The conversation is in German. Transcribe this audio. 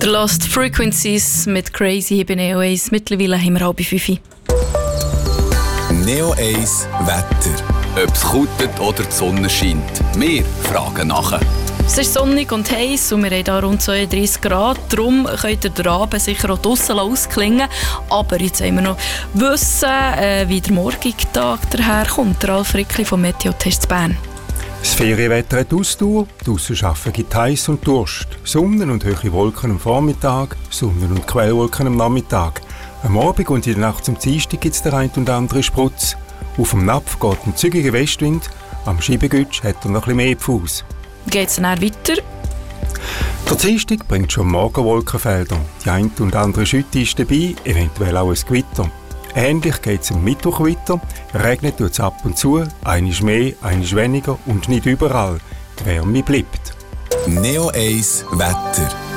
Lost Frequencies mit Crazy hier bei Neo 1. Mittlerweile haben wir 4:30. Neo 1 Wetter. Ob es kutet oder die Sonne scheint. Wir fragen nachher. Es ist sonnig und heiß und wir haben hier rund 32 Grad. Darum könnt ihr den Abend sicher auch draussen ausklingen. Aber jetzt wollen wir noch wissen, wie der morgige Tag daherkommt. Der Alf Rickli vom Meteotest Bern. Das Ferienwetter hat Ausdauer, draussen arbeiten gibt heiß und Durst. Sonnen und hohe Wolken am Vormittag, Sonnen- und Quellwolken am Nachmittag. Am Abend und in der Nacht zum Dienstag gibt es den einen und anderen Sprutz. Auf dem Napf geht ein zügiger Westwind, am Schiebegütsch hat er noch ein bisschen mehr Pfuss. Geht es dann weiter? Der Dienstag bringt schon Morgenwolkenfelder. Die eine und andere Schütte ist dabei, eventuell auch ein Gewitter. Ähnlich geht es am Mittwoch weiter. Regnet tut es ab und zu, einiges mehr, einiges weniger und nicht überall. Die Wärme bleibt. Neo 1 Wetter.